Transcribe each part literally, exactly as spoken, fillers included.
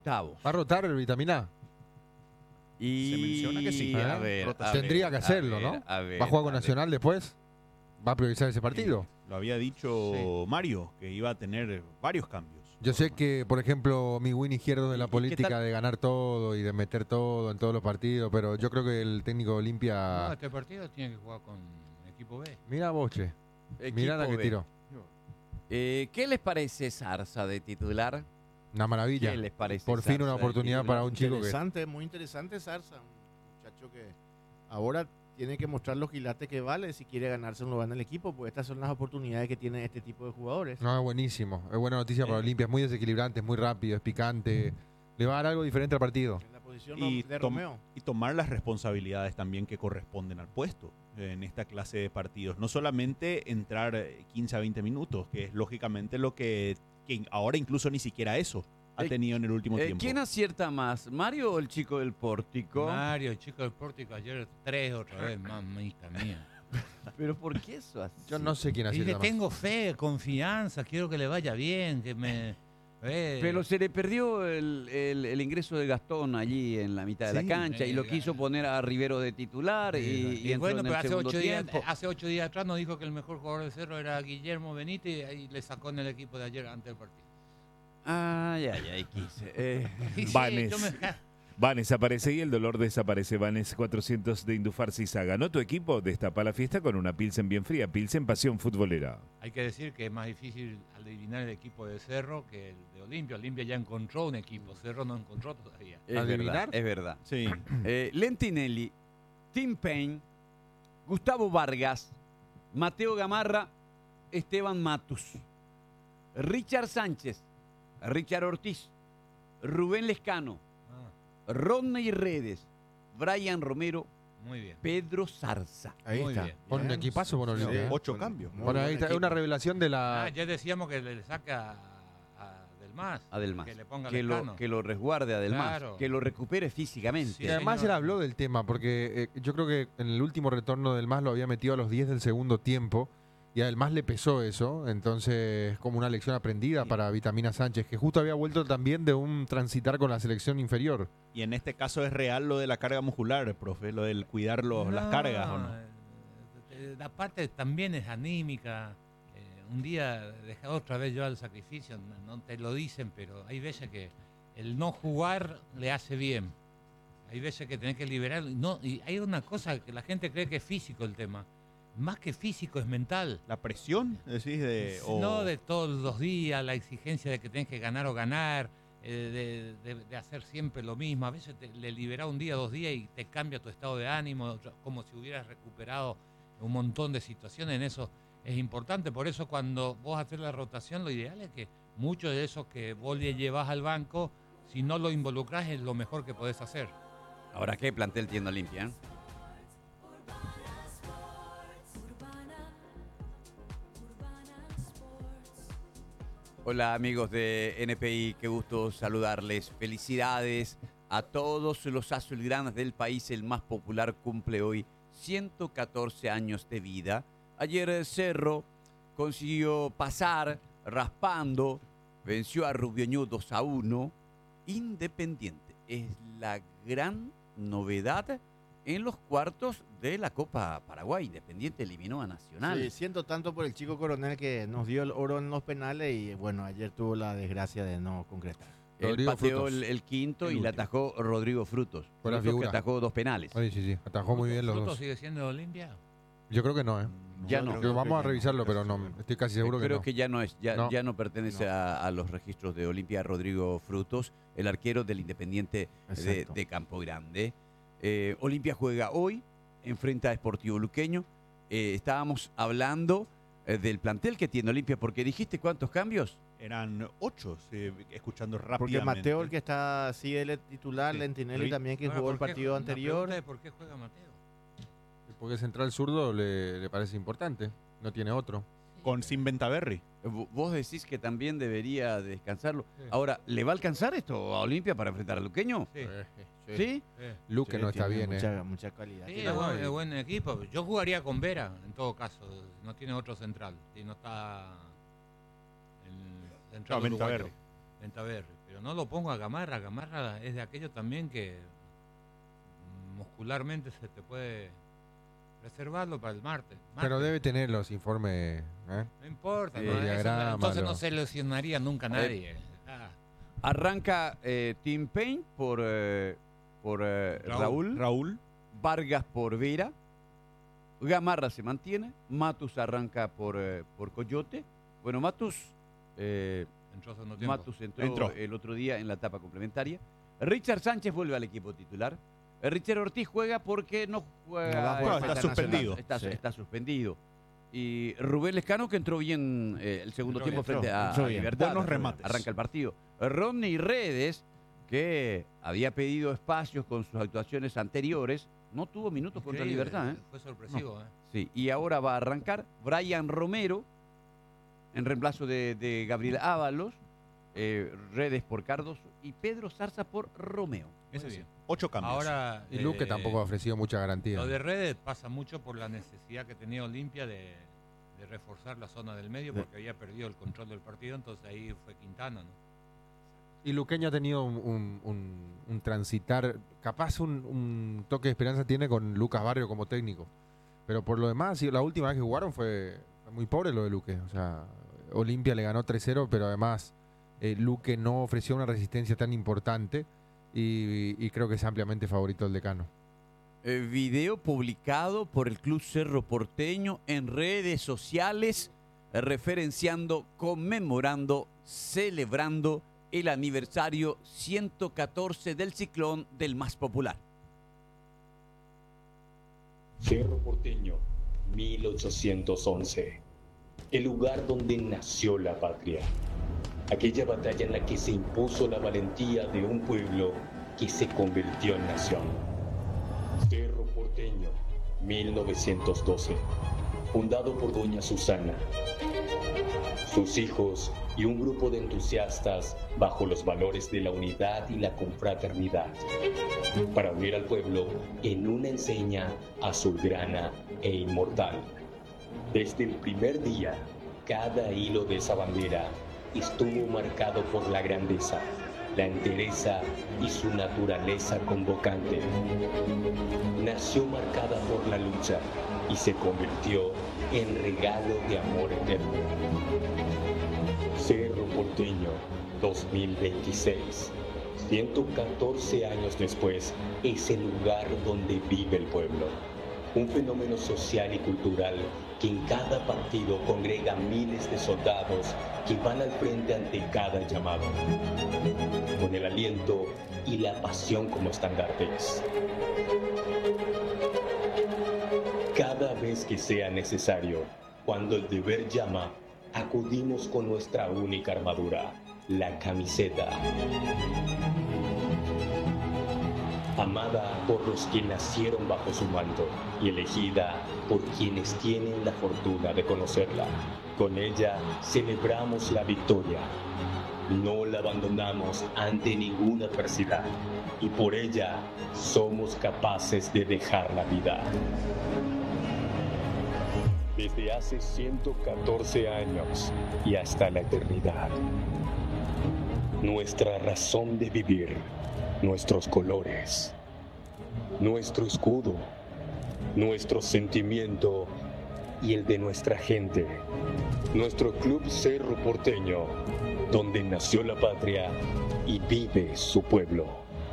Octavo. ¿Va a rotar el Vitamina? Y... Se menciona que sí. A ver, a Tendría ver, que hacerlo, a ver, ¿no? a ver, ¿Va a jugar con a ver. Nacional después? ¿Va a priorizar ese partido? Eh, lo había dicho Mario, que iba a tener varios cambios. Yo sé que, por ejemplo, mi win izquierdo de ¿Y- la y qué política tal? de ganar todo y de meter todo en todos los partidos, pero yo creo que el técnico de No, Olimpia... este partido tiene que jugar con equipo B. Mira vos, che. Mirá la Equipo que B. tiró. Eh, ¿Qué les parece Zarza de titular? Una maravilla. ¿Qué les parece Por fin una Zarza de oportunidad titular? para un chico que... Interesante, muy interesante Zarza, un muchacho que ahora tiene que mostrar los quilates que vale si quiere ganarse un lugar en el equipo, pues estas son las oportunidades que tienen este tipo de jugadores. No, es buenísimo. Es buena noticia para Olimpia. Es muy desequilibrante, es muy rápido, es picante. Le va a dar algo diferente al partido. En la posición Y, de tom- Romeo. y tomar las responsabilidades también que corresponden al puesto en esta clase de partidos. No solamente entrar eh, quince a veinte minutos, que es lógicamente lo que, que ahora incluso ni siquiera eso ha Eh, tenido en el último Eh, tiempo. ¿Quién acierta más, Mario o el chico del pórtico? Mario, el chico del pórtico, ayer tres otra vez, mamita mía. ¿Pero por qué eso así? Yo no sé quién Y acierta le más. tengo fe, confianza, quiero que le vaya bien, que me... eh, Pero se le perdió el, el- el ingreso de Gastón allí en la mitad de Sí, la cancha y eh, lo quiso poner a Rivero de titular y, y, y entró bueno, en pero el hace segundo ocho, días, tiempo. hace ocho días atrás nos dijo que el mejor jugador del Cerro era Guillermo Benítez y ahí le sacó en el equipo de ayer ante el partido. Ay, ay, ay, quise. Eh, Y sí, Vanes. yo me- Vanes aparece y el dolor desaparece. Vanes cuatrocientos de Indufar Sisa. Ganó tu equipo, destapa la fiesta con una Pilsen bien fría. Pilsen Pasión Futbolera. Hay que decir que es más difícil adivinar el equipo de Cerro que el de Olimpia. Olimpia ya encontró un equipo, Cerro no encontró todavía. es ¿Adivinar? verdad, es verdad. Sí. Eh, Lentinelli, Tim Payne, Gustavo Vargas, Mateo Gamarra, Esteban Matus, Richard Sánchez, Richard Ortiz, Rubén Lescano, Ah, Rodney Redes, Brian Romero, muy bien. Pedro Zarza. Ahí Muy está. bien. Con un Bien. equipazo con Olimpia. ¿eh? Ocho cambios. Muy Bueno, ahí buen está. Es equipo. una revelación de la... Ah, ya decíamos que le saca a, a Del Mas. Adelmas. Que le ponga Que lo, Lescano. que lo resguarde además, Claro. que lo recupere físicamente. Sí, Y además señor. él habló del tema, porque eh, yo creo que en el último retorno del MAS lo había metido a los diez del segundo tiempo y además le pesó eso, entonces es como una lección aprendida para Vitamina Sánchez, que justo había vuelto también de un transitar con la selección inferior. Y en este caso es real lo de la carga muscular, profe, lo del cuidar los- las No, cargas, ¿o no? eh, La parte también es anímica. Eh, un día deja otra vez yo al sacrificio, no, no te lo dicen, pero hay veces que el no jugar le hace bien. Hay veces que tenés que liberar. No, y hay una cosa que la gente cree que es físico el tema. Más que físico es mental. La presión, decís, de... o- No de todos los días, la exigencia de que tenés que ganar o ganar, eh, de, de- de hacer siempre lo mismo. A veces te, le liberás un día, dos días y te cambia tu estado de ánimo, como si hubieras recuperado un montón de situaciones. En eso es importante. Por eso cuando vos haces la rotación, lo ideal es que muchos de esos que vos le llevas al banco, si no lo involucrás, es lo mejor que podés hacer. Ahora, ¿qué plantel tiene Olimpia? eh? Hola amigos de N P I, qué gusto saludarles. Felicidades a todos los azulgranas del país. El más popular cumple hoy ciento catorce años de vida. Ayer Cerro consiguió pasar raspando, venció a Rubioñó dos a uno. Independiente es la gran novedad en los cuartos de la Copa Paraguay. Independiente eliminó a Nacional. Sí, siento tanto por el chico Coronel que nos dio el oro en los penales y bueno, ayer tuvo la desgracia de no concretar. Él Rodrigo pateó Frutos. el, el quinto El y le último. atajó Rodrigo Frutos. Buena Frutos que figura. atajó dos penales. Sí, sí, sí. Atajó muy bien los ¿Fruto dos. sigue siendo de Olimpia? Yo creo que no, ¿eh? Ya no. creo Yo- que vamos a ya no, revisarlo, casi pero no, seguro. estoy casi seguro que Creo no. que ya no es, ya No. ya no pertenece No. A, a los registros de Olimpia. Rodrigo Frutos, el arquero del Independiente de, Exacto. de Campo Grande. Eh, Olimpia juega hoy, enfrenta a Sportivo Luqueño. Eh, estábamos hablando eh, del plantel que tiene Olimpia, porque dijiste cuántos cambios. Eran ocho, sí, escuchando Porque rápidamente. Mateo, el que está, sigue el titular, Sí. Lentinelli Ri- también, que Ahora, jugó el ¿por qué partido juega- la anterior. pregunta es ¿por qué juega Mateo? Porque central zurdo le, le parece importante. No tiene otro. Con Sin Ventaverri. Eh, vo- Vos decís que también debería descansarlo. Sí. Ahora, ¿le va a alcanzar esto a Olimpia para enfrentar a Luqueño? Sí, Eh, ¿Sí? sí. Luque Sí, no está tiene bien, ¿eh? mucha, mucha calidad. Sí, Tiene- es buen, es buen equipo. Yo jugaría con Vera, en todo caso. No tiene otro central. Si no está el central No, uruguayo. Ventaverri. Ventaverri. Pero no lo pongo a Gamarra. Gamarra es de aquello también que muscularmente se te puede reservarlo para el martes. martes. Pero debe tener los informes. ¿eh? No importa, Sí, ¿no? Eso- diagrama, entonces lo- no se lesionaría nunca nadie. Ah, Arranca eh, Tim Payne por, eh, por eh, Raúl. Raúl. Vargas por Vera. Gamarra se mantiene. Matus arranca por, eh, por Coyote. Bueno, Matus, eh, entró segundo tiempo. Matus entró, Entró. el otro día en la etapa complementaria. Richard Sánchez vuelve al equipo titular. Eh, Richard Ortiz juega porque no juega. No va a jugar eh, No, está internacional. suspendido. Está, Sí. está suspendido. Y Rubén Lescano, que entró bien eh, el segundo Entró tiempo bien, frente entró, a, entró a bien. Libertad. Buenos remates. Arranca el partido. Rodney Redes, que había pedido espacios con sus actuaciones anteriores, no tuvo minutos contra Increíble, Libertad. ¿eh? Fue sorpresivo, ¿eh? Sí, y ahora va a arrancar Brian Romero en reemplazo de, de Gabriel Ábalos, eh, Redes por Cardoso y Pedro Zarza por Romeo. Ese sí. Ocho cambios. Ahora, Y Luque eh, tampoco ha ofrecido mucha garantía. Lo de Redes pasa mucho por la necesidad que tenía Olimpia de, de reforzar la zona del medio porque había perdido el control del partido, entonces ahí fue Quintana, ¿no? Y Luqueño ha tenido un, un- un- un transitar, capaz un, un toque de esperanza tiene con Lucas Barrio como técnico. Pero por lo demás, sí, la última vez que jugaron fue, fue muy pobre lo de Luque. O sea, Olimpia le ganó tres cero, pero además eh, Luque no ofreció una resistencia tan importante y, y creo que es ampliamente favorito del decano. Eh, video publicado por el Club Cerro Porteño en redes sociales, eh, referenciando, conmemorando, celebrando el aniversario ciento catorce del ciclón del más popular. Cerro Porteño, mil ochocientos once. El lugar donde nació la patria. Aquella batalla en la que se impuso la valentía de un pueblo que se convirtió en nación. Cerro Porteño, mil novecientos doce. Fundado por doña Susana, sus hijos y un grupo de entusiastas bajo los valores de la unidad y la confraternidad, para unir al pueblo en una enseña azulgrana e inmortal. Desde el primer día, cada hilo de esa bandera estuvo marcado por la grandeza, la entereza y su naturaleza convocante. Nació marcada por la lucha y se convirtió en regalo de amor eterno. Cerro Porteño dos mil veintiséis. ciento catorce años después, es el lugar donde vive el pueblo. Un fenómeno social y cultural que en cada partido congrega miles de soldados que van al frente ante cada llamado, con el aliento y la pasión como estandartes. Cada vez que sea necesario, cuando el deber llama, acudimos con nuestra única armadura, la camiseta. Amada por los que nacieron bajo su manto y elegida por quienes tienen la fortuna de conocerla. Con ella celebramos la victoria. No la abandonamos ante ninguna adversidad y por ella somos capaces de dejar la vida. Desde hace ciento catorce años y hasta la eternidad. Nuestra razón de vivir, nuestros colores, nuestro escudo, nuestro sentimiento y el de nuestra gente. Nuestro Club Cerro Porteño, donde nació la patria y vive su pueblo.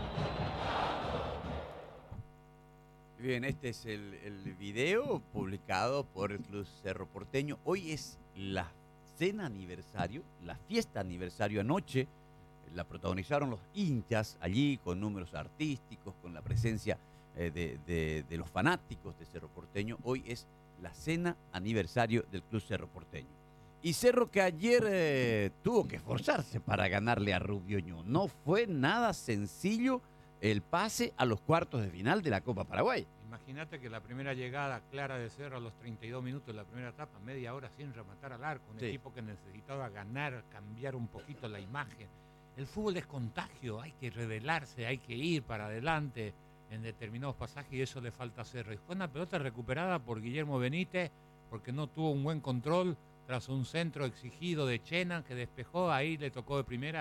Bien, este es el, el video publicado por el Club Cerro Porteño. Hoy es la cena aniversario, la fiesta aniversario anoche. La protagonizaron los hinchas allí con números artísticos, con la presencia eh, de, de- de los fanáticos de Cerro Porteño. Hoy es la cena aniversario del Club Cerro Porteño. Y Cerro que ayer eh, tuvo que esforzarse para ganarle a Rubio Ñu. No fue nada sencillo el pase a los cuartos de final de la Copa Paraguay. Imagínate que la primera llegada clara de Cerro a los treinta y dos minutos de la primera etapa, media hora sin rematar al arco, un Sí. equipo que necesitaba ganar, cambiar un poquito la imagen. El fútbol es contagio, hay que rebelarse, hay que ir para adelante en determinados pasajes y eso le falta a Cerro. Y fue una pelota recuperada por Guillermo Benítez porque no tuvo un buen control tras un centro exigido de Chena que despejó, ahí le tocó de primera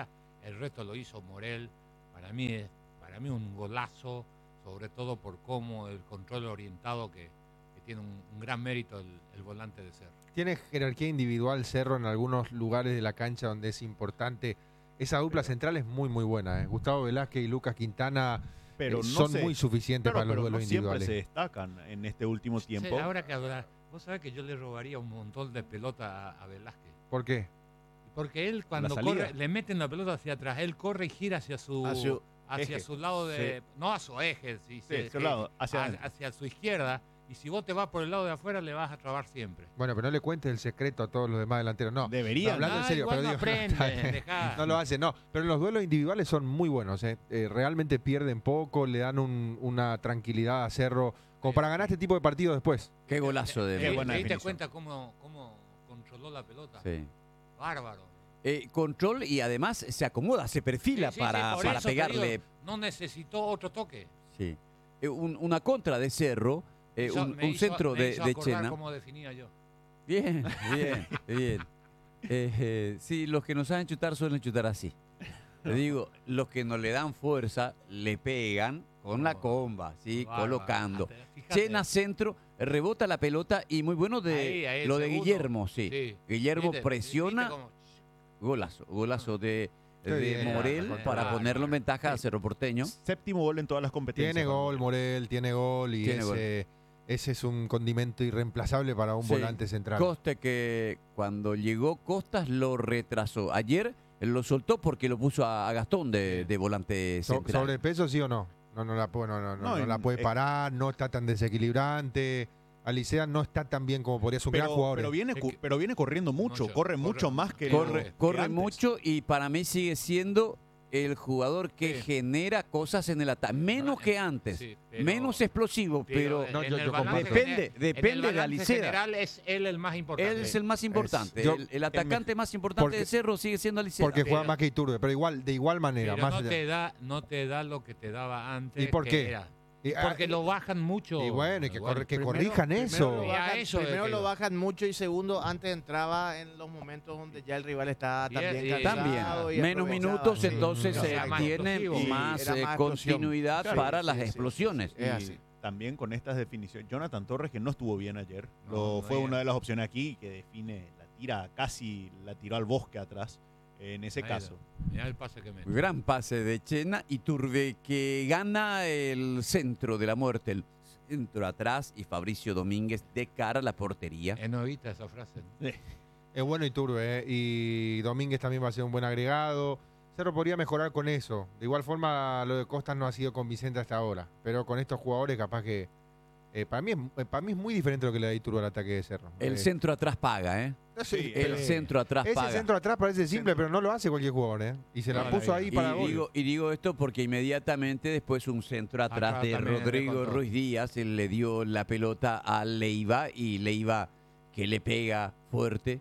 el resto lo hizo Morel. Para mí es para mí un golazo, sobre todo por cómo el control orientado que, que tiene un, un gran mérito el, el volante de Cerro. Tiene jerarquía individual Cerro en algunos lugares de la cancha donde es importante. Esa dupla central es muy, muy buena. ¿eh? Gustavo Velázquez y Lucas Quintana Pero eh, no son se- muy suficientes Claro, para los pero duelos no siempre individuales. se destacan en este último tiempo. Sí, ahora que hablar, vos sabés que yo le robaría un montón de pelota a, a Velázquez. ¿Por qué? Porque él cuando salida. corre, le meten la pelota hacia atrás, él corre y gira hacia su Hacia- hacia eje. su lado de, no a su eje, sí, Sí, sí, hacia sí, el lado, hacia a- adentro. hacia su izquierda, y si vos te vas por el lado de afuera le vas a trabar siempre. Bueno, pero no le cuentes el secreto a todos los demás delanteros. No, Deberían. hablando en Ah, serio, igual pero no digo, aprende, dejá. no lo hace, no. Pero en los duelos individuales son muy buenos. ¿eh? Eh, realmente pierden poco, le dan un- una tranquilidad a Cerro como para ganar este tipo de partidos después. Qué golazo de ¿Te, Qué Morel. buena te diste definición. cuenta cómo, cómo controló la pelota? Sí. Bárbaro. Eh, control y además se acomoda, se perfila Sí, sí, para, sí, por para eso te pegarle. digo, no necesitó otro toque. Sí. Eh, un- una contra de Cerro, eh, Hizo- un, me un hizo- centro me de, hizo de acordar Chena. cómo definía yo. Bien, bien, bien. Eh, eh, sí, los que nos saben chutar suelen chutar así. Te digo, los que no le dan fuerza, le pegan con la comba, ¿sí? Bárbaro. Colocando. Fíjate. Chena centro, rebota la pelota y muy bueno de Ahí, ahí, el lo de segundo. Guillermo, sí. Sí. Guillermo ¿Viste? presiona, ¿Viste cómo? golazo, golazo de, Qué de bien, Morel bárbaro, para bárbaro. ponerlo en ventaja a Cerro Porteño. Séptimo gol en todas las competencias. Tiene gol, Morel, tiene gol y Tiene ese, ese es un condimento irreemplazable para un Sí. volante central. Costa que cuando llegó Costas lo retrasó. Ayer lo soltó porque lo puso a, a Gastón de, de volante So- central. ¿Sobrepeso sí o no? No, no la, puede- no, no, no, No, no en- la puede eh, parar, no está tan desequilibrante. Alicea no está tan bien como podría ser un gran Pero, jugador. pero, ¿eh? viene, Es cu- que- pero viene corriendo mucho, Mucho, corre corre mucho más mucho. que corre que corre antes. mucho y para mí sigue siendo el jugador que Sí. genera cosas en el ataque. Menos Ah, que antes. sí, pero- Menos explosivo, pero, no, en yo- el yo balance comparto. Depende- gener- depende en el de balance Alicea. general es él el más importante. él es el más importante. yo- el, el atacante más importante porque- de Cerro sigue siendo Alicea. Porque pero- juega más que Iturbe, pero igual, de igual manera. pero más no allá. te da no te da lo que te daba antes. ¿Y por que qué? era- Y, ah, porque lo bajan mucho. y bueno, y que, Bueno, corre- que Primero- corrijan primero eso. Lo Y a bajan, eso es primero que lo lo- bajan mucho y segundo, antes entraba en los momentos donde ya el rival está Y también es- y- cansado. También. y Menos aprovechaba, minutos, sí. entonces O eh, sea, más tiene explosivo. más, Era eh, más explosión. continuidad Claro, para sí, las sí, sí, explosiones. Es Y así. También con estas definiciones. Jonathan Torres, que no estuvo bien ayer, No, lo, no fue bien. una de las opciones aquí, que define, la tira casi, la tiró al bosque atrás, en ese Ahí caso. Mirá el pase que mete. Gran pase de Chena y Turbe que gana el centro de la muerte, el centro atrás y Fabricio Domínguez de cara a la portería. Es novita esa frase. ¿no? Es bueno Iturbe, ¿eh? Y Domínguez también va a ser un buen agregado. Cerro podría mejorar con eso. De igual forma, lo de Costas no ha sido convincente hasta ahora. Pero con estos jugadores, capaz que. eh, para, mí es, eh, para mí es muy diferente lo que le da Iturbe al ataque de Cerro. El Eh, centro atrás paga, ¿eh? Sí, El eh, centro atrás Ese paga. centro atrás parece simple, pero no lo hace cualquier jugador, ¿eh? Y se la No, puso la ahí Y para gol. digo, y digo esto porque inmediatamente después un centro atrás Atrás de también le Rodrigo contó. Ruiz Díaz él le dio la pelota a Leiva y Leiva que le pega fuerte.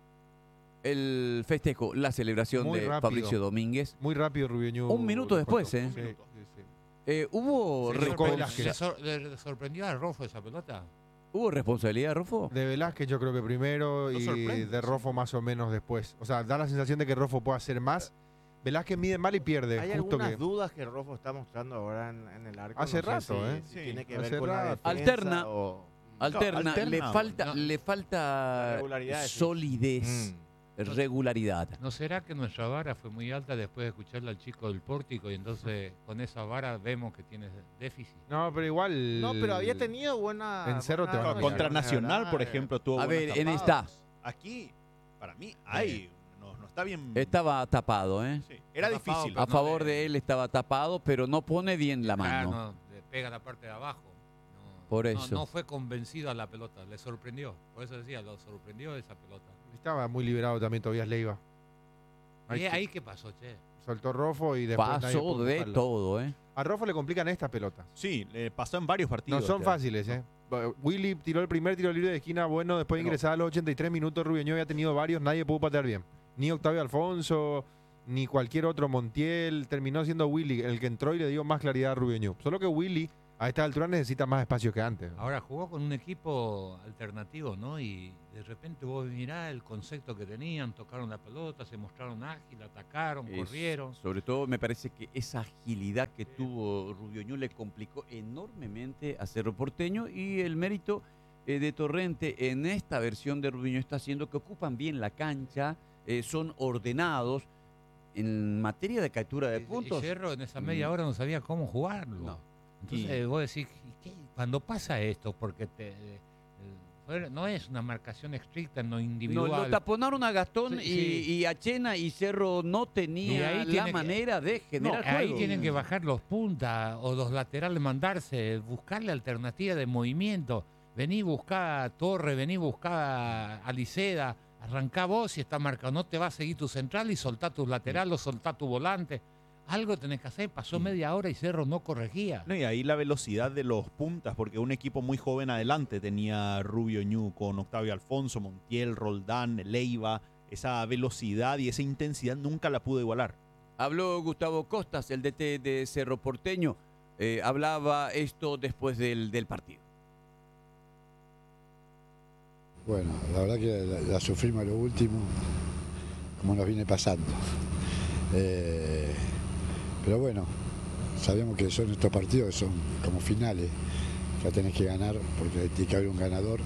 El festejo, la celebración Muy de rápido. Fabricio Domínguez. Muy rápido Rubio Un minuto después, ¿eh? Sí, sí, sí. Eh, ¿hubo, Sí, respons- Rocco Velázquez. ¿Le, sor- le sorprendió a Rofo esa pelota? ¿Hubo responsabilidad, Rofo? De Velázquez yo creo que primero No y sorprende, de sí. Rofo más o menos después. O sea, da la sensación de que Rofo puede hacer más. Velázquez mide mal y pierde. Hay justo algunas que dudas que Rofo está mostrando ahora en, en el arco. Hace no sé rato, si- ¿eh? si Sí, tiene que hace ver con la rato. defensa Alterna. o- Alterna, alterna, le falta, no. le La falta regularidad, sí. solidez, Mm. regularidad. ¿No será que nuestra vara fue muy alta después de escucharle al chico del pórtico y entonces con esa vara vemos que tiene déficit? No, pero igual. No, pero había tenido buena. En Cerro te van a buena- mirar. Contra buena- Nacional, por eh, ejemplo, tuvo A buenas ver, en tapadas. esta. Aquí, para mí, hay. No, no está bien. Estaba tapado, ¿eh? Sí, era Está tapado, difícil. pero A no favor le- de él estaba tapado, pero no pone bien la Claro, mano. no, le pega la parte de abajo. No, Por no- eso. No, fue convencido a la pelota, le sorprendió. Por eso decía, lo sorprendió esa pelota. Estaba muy liberado también Tobias Leiva. Ahí ¿Y que- ahí qué pasó, che? Soltó Rofo y después. nadie Pasó pudo de buscarlo. todo, ¿eh? A Rofo le complican estas pelotas. Sí, le pasó en varios partidos. No son ya. fáciles, ¿eh? Willy tiró el primer tiro libre de esquina, bueno, después de Pero- ingresar a los ochenta y tres minutos, Rubiño había tenido varios, nadie pudo patear bien. Ni Octavio Alfonso, ni cualquier otro Montiel, terminó siendo Willy el que entró y le dio más claridad a Rubiño. Solo que Willy A esta altura necesita más espacio que antes. Ahora jugó con un equipo alternativo, ¿no? Y de repente vos mirá el concepto que tenían, tocaron la pelota, se mostraron ágil, atacaron, Es- corrieron. Sobre todo me parece que esa agilidad que tuvo Rubioño le complicó enormemente a Cerro Porteño, y el mérito eh, de Torrente en esta versión de Rubioño está haciendo que ocupan bien la cancha, eh, son ordenados. En materia de captura de Y- puntos, Y Cerro en esa media mm, hora no sabía cómo jugarlo. no. Entonces Y- eh, vos decís, ¿y qué? Cuando pasa esto, porque te, eh, eh, no es una marcación estricta en lo No, individual. lo taponaron a Gastón Sí, y, sí. y a Chena, y Cerro no Y tenía ahí la tiene que- manera de No, generar ahí juego. tienen que bajar los puntas o los laterales, mandarse, buscarle alternativa de movimiento. Vení, buscá a Torre, vení, buscá a Liceda, arrancá vos si está marcado. No te va a seguir tu central y soltá tus laterales, soltá tu volante. Algo tenés que hacer. Pasó media hora y Cerro no corregía. No, y ahí la velocidad de los puntas, porque un equipo muy joven adelante tenía Rubio Ñu con Octavio Alfonso, Montiel, Roldán, Leiva. Esa velocidad y esa intensidad nunca la pudo igualar. Habló Gustavo Costas, el D T de Cerro Porteño. Eh, hablaba esto después del, del partido. Bueno, la verdad que la, la sufrimos a lo último, como nos viene pasando. Eh, pero bueno, sabemos que son estos partidos, son como finales, ya tenés que ganar porque tiene que haber un ganador.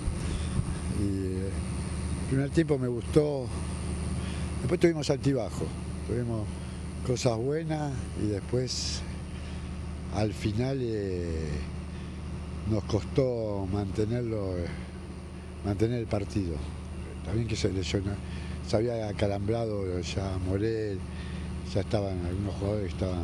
Y eh, el primer tiempo me gustó, después tuvimos altibajo, tuvimos cosas buenas y después al final eh, nos costó mantenerlo. Eh, mantener el partido. También que se lesionó, se había acalambrado ya Morel, ya estaban algunos jugadores que estaban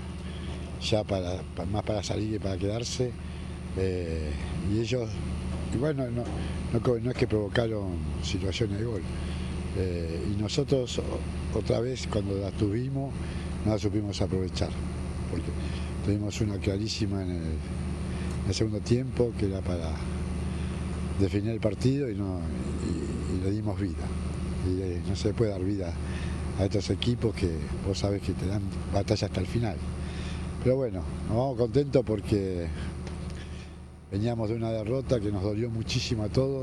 ya para, para- más para salir que para quedarse. eh, y ellos, igual no, no, no, co- no es que provocaron situaciones de gol. Eh, y nosotros o- otra vez cuando las tuvimos no las supimos aprovechar, porque tuvimos una clarísima en el, en el segundo tiempo que era para definir el partido y, no, y, y le dimos vida. Y eh, no se puede dar vida a estos equipos que vos sabés que te dan batalla hasta el final. Pero bueno, nos vamos contentos porque veníamos de una derrota que nos dolió muchísimo a todos,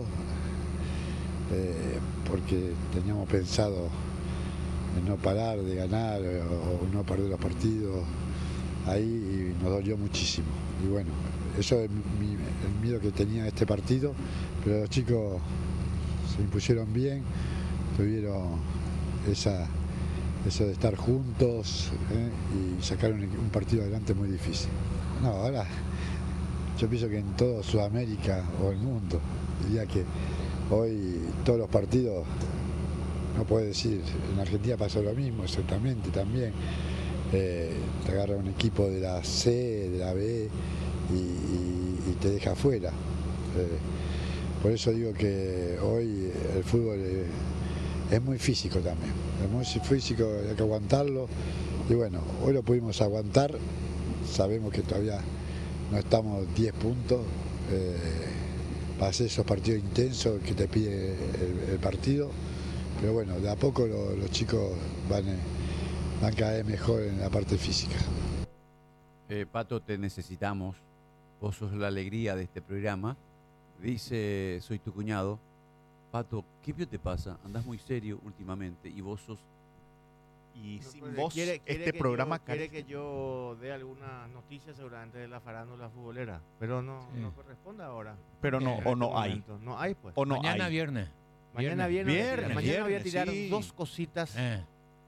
eh, porque teníamos pensado en no parar de ganar eh, o, o no perder los partidos ahí y nos dolió muchísimo. Y bueno, eso es mi- el miedo que tenía en este partido, pero los chicos se impusieron bien, tuvieron esa, eso de estar juntos ¿eh? y sacaron un partido adelante muy difícil. No, ahora yo pienso que en todo Sudamérica o el mundo, diría que hoy todos los partidos, no puedo decir, en Argentina pasó lo mismo, exactamente también. Eh, te agarra un equipo de la C, de la B y, y- y te deja afuera. Eh, por eso digo que hoy el fútbol eh, es muy físico también, es muy físico, hay que aguantarlo y bueno, hoy lo pudimos aguantar, sabemos que todavía no estamos diez puntos eh, para hacer esos partidos intensos que te pide el, el partido, pero bueno, de a poco lo- los chicos van, eh, van cada vez mejor en la parte física. Eh, Pato, te necesitamos. Vos sos la alegría de este programa. Dice, soy tu cuñado. Pato, ¿qué pio te pasa? Andás muy serio últimamente y vos sos... Y sin Pues, vos, quiere- quiere este que programa yo, quiere carece. que yo dé algunas noticias seguramente de la farándula futbolera, pero no, Sí. no corresponde ahora. Pero no, En o este no hay. momento. No hay, pues. O no Mañana hay. viernes. Mañana viernes, Viernes, mañana voy a viernes, tirar sí. dos cositas Eh,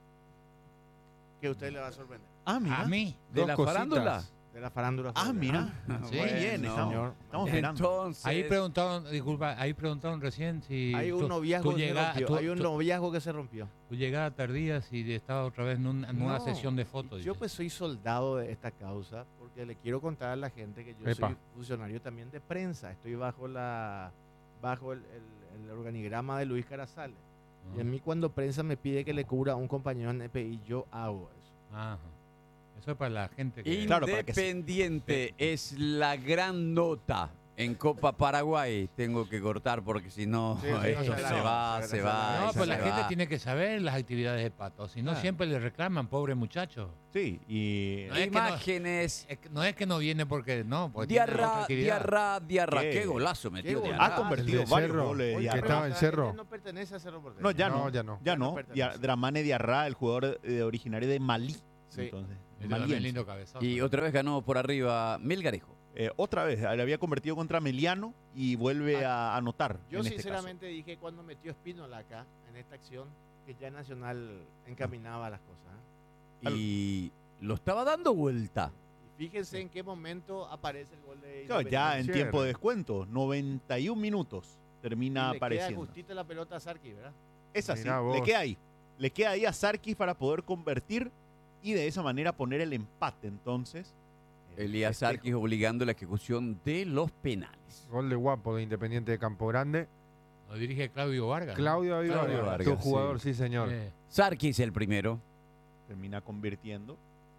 que a usted le va a sorprender. Ah, mira. a mí. ¿De Dos la cositas. farándula? De la farándula Ah, futbolera. mira. Sí. Muy bien, Bueno, estamos, señor. estamos esperando. Entonces, Ahí preguntaron, disculpa, ahí preguntaron recién si Hay un tu- noviazgo tu que se llegada- rompió. tu- Hay un tu- noviazgo que se rompió. tu llegada tardía si estaba otra vez en una nueva No, sesión de fotos. Yo dice. pues soy soldado de esta causa porque le quiero contar a la gente que yo Epa. soy funcionario también de prensa. Estoy bajo la bajo el, el- el organigrama de Luis Carazales. Ah, Y a mí cuando prensa me pide que le cubra a un compañero en N P I, yo hago eso. ajá. Eso es para la gente que... Claro, para que se- Independiente es la gran nota En Copa Paraguay tengo que cortar porque si no, Sí, sí, esto no, se no, va, no, se no, va. No, y pues se la gente va. tiene que saber las actividades de Pato, si no Ah. siempre le reclaman, pobre muchacho. Sí, y No es que no- Imágenes. Es que- no es que no viene porque no, porque tiene otra Diarra, actividad. diarra, diarra. ¿Qué? Qué golazo metió Qué Diarra. ha convertido El de varios Cerro, goles. el Diarra. que estaba en Cerro. Él no pertenece a Cerro Porteño. No, ya no. No, ya no. Ya Ya no no. pertenece. Ya, Dramane Diarra, el jugador eh, originario de Malí. Sí. Entonces, Él también maliense. lindo cabezazo. Y otra vez ganó por arriba Melgarejo. Eh, otra vez, le había convertido contra Meliano y vuelve a anotar. Yo en este sinceramente dije cuando metió Espínola acá, en esta acción, que ya Nacional encaminaba las cosas. ¿eh? Al- Y lo estaba dando vuelta. Y fíjense en qué momento aparece el gol de caso. Claro, ya en Cierto. tiempo de descuento, noventa y un minutos termina Y le queda apareciendo. justito la pelota a Sarki, ¿verdad? Es así, Mirá vos. le queda ahí. Le queda ahí a Sarkis para poder convertir y de esa manera poner el empate entonces. Elías Festejo. Sarkis obligando la ejecución de los penales. Gol de Guapo de Independiente de Campo Grande. Lo dirige Claudio Vargas. ¿no? Claudio Avivar, Claudio tu Vargas, jugador, sí, señor. Eh, Sarkis el primero. Termina convirtiendo.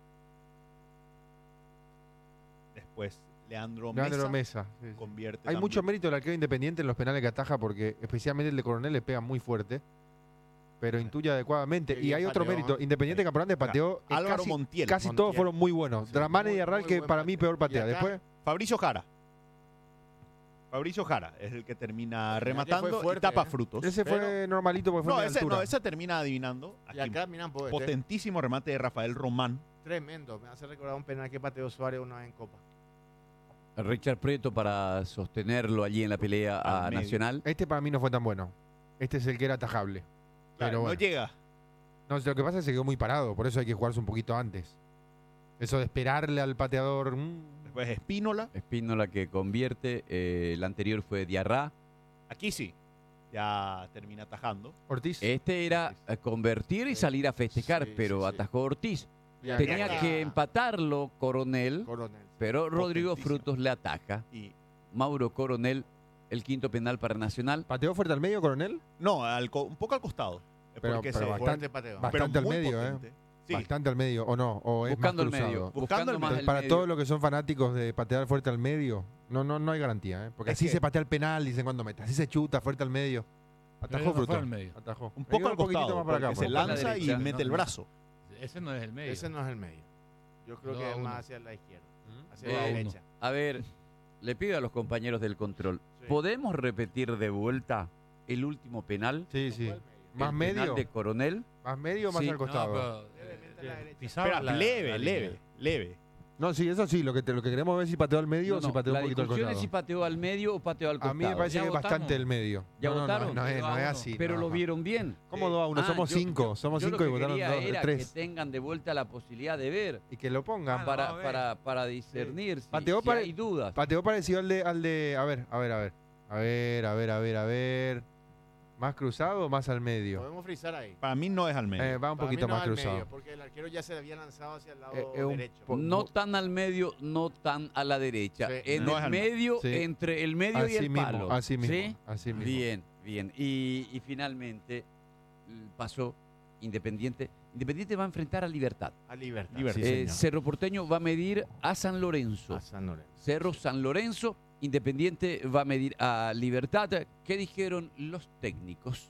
Después Leandro, Leandro Mesa, Mesa. sí, sí. convierte. Hay también. mucho mérito del arquero Independiente en los penales que ataja porque especialmente el de Coronel le pega muy fuerte, pero intuye adecuadamente. Qué y bien hay otro pateó, mérito. ¿eh? Independiente Sí. Campo Grande pateó eh, Álvaro casi, Montiel. casi Montiel. todos fueron muy buenos. Sí, Dramane muy- y Arral muy que buen para mí pateo. peor patea. Y acá- Después Fabricio Jara. Fabricio Jara es el que termina Mirá que rematando fue fuerte, y tapa ¿eh? frutos. ese Pero- fue normalito porque fue no, de ese, altura. no, ese termina adivinando. Y Aquí, acá, miran, pues, potentísimo remate de Rafael Román. tremendo. Me hace recordar un penal que pateó Suárez una vez en Copa. Richard Prieto para sostenerlo allí en la pelea Al a medio. Nacional. Este para mí no fue tan bueno. Este es el que era atajable. Claro, Pero no bueno. llega. No, lo que pasa es que se quedó muy parado, por eso hay que jugarse un poquito antes. Eso de esperarle al pateador. mm, Después Espínola. Espínola que convierte. eh, el anterior fue Diarra. Aquí sí. Ya termina atajando. Ortiz. Este era eh, convertir y salir a festejar, Sí, pero sí, sí. atajó Ortiz. Y acá Tenía está que empatarlo Coronel, Coronel. pero Rodrigo Potentísimo. Frutos le ataca. Y Mauro Coronel, el quinto penal para Nacional. ¿Pateó fuerte al medio, Coronel? no, al co- un poco al costado. Pero- porque pero se- bastante- Fuerte pateo. bastante pero al muy medio, ¿eh? potente. Sí. Bastante al medio, ¿o no? ¿O es Buscando el más cruzado? medio. Buscando Buscando el más medio. el Para medio. todos los que son fanáticos de patear fuerte al medio, no, no, no hay garantía, ¿eh? Porque Es así que- se patea el penal, dicen cuando mete. Así se chuta fuerte al medio. Pero Atajó no fue Fruto. al medio. Atajó. Un Ahí poco va al un poquitito costado. más para acá. porque por se favor. lanza y derecha. mete No, el no. brazo. Ese no es el medio. Ese no es el medio. Yo creo Dos que a es uno. más hacia la izquierda. ¿Mm? Hacia Eh, la uno. derecha. A ver, le pido a los compañeros del control, Sí. ¿podemos repetir de vuelta el último penal? Sí, sí. ¿Cuál medio? ¿Más el medio? penal de Coronel. ¿Más medio o más Sí. al No, costado? No, No, pero, Levemente a la eh, derecha. pisaba Espera, la- leve, la leve, línea. leve. sí, eso sí. Lo que, te- lo que queremos ver es si pateó al medio No, o si no, pateó la un poquito al discusión es costado. si pateó al medio o pateó al costado. A mí me parece Ya que es votamos. bastante el medio. ¿Ya no, no, votaron? No, no, es, Pero no es a así. Pero no, lo no. vieron bien. ¿Cómo dos a uno? Ah, Somos yo- cinco. yo- Somos yo cinco lo y que votaron quería dos, era tres. que tengan de vuelta la posibilidad de ver Y que lo pongan. Ah, para, vamos a ver. para, para discernir si, Pateó si para- hay dudas. Pateó parecido al de, al de. A ver, a ver, a ver. A ver, a ver, a ver, a ver. ¿Más cruzado o más al medio? Podemos frizar ahí. Para mí no es al medio. Eh, va un Para mí poquito no más al cruzado. medio, porque el arquero ya se había lanzado hacia el lado Eh, eh, un derecho. po- No tan al medio, no tan a la derecha. Sí. En No es el al- medio, Sí. entre el medio y Así el mismo, palo. así mismo, ¿Sí? así mismo. Bien, bien. Y, y finalmente l- pasó Independiente. Independiente va a enfrentar a Libertad. A Libertad. Libertad. sí, Eh, señor. Cerro Porteño va a medir a San Lorenzo. A San Lorenzo. Cerro San Lorenzo. Independiente va a medir a Libertad. ¿Qué dijeron los técnicos?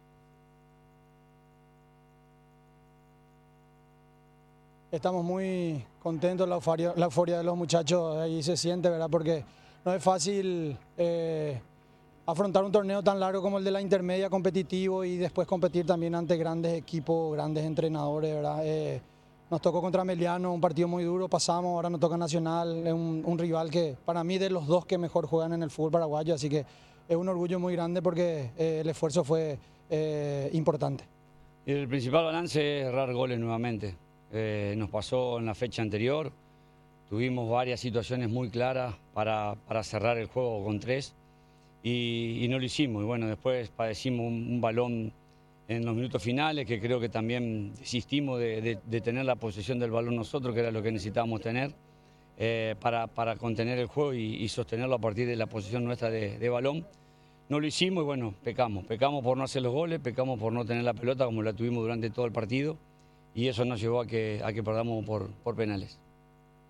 Estamos muy contentos, la euforia, la euforia de los muchachos ahí se siente, ¿verdad? Porque no es fácil eh, afrontar un torneo tan largo como el de la intermedia competitivo y después competir también ante grandes equipos, grandes entrenadores, ¿verdad? Eh, nos tocó contra Meliano, un partido muy duro, pasamos, ahora nos toca Nacional, es un, un rival que para mí de los dos que mejor juegan en el fútbol paraguayo, así que es un orgullo muy grande porque eh, el esfuerzo fue eh, importante. El principal balance es errar goles nuevamente. Eh, nos pasó en la fecha anterior, tuvimos varias situaciones muy claras para, para cerrar el juego con tres y, y no lo hicimos. Y bueno, después padecimos un, un balón en los minutos finales que creo que también desistimos de, de- de tener la posesión del balón nosotros, que era lo que necesitábamos tener eh, para, para contener el juego y, y sostenerlo a partir de la posición nuestra de, de balón. No lo hicimos y bueno, pecamos. Pecamos por no hacer los goles, pecamos por no tener la pelota como la tuvimos durante todo el partido y eso nos llevó a que, a que perdamos por, por penales.